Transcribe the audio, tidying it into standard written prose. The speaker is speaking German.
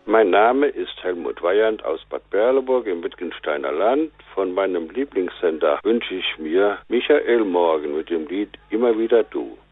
Mein Name ist Helmut Weyand aus Bad Berleburg im Wittgensteiner Land. Von meinem Lieblingssender wünsche ich mir Michael Morgen mit dem Lied Immer wieder du.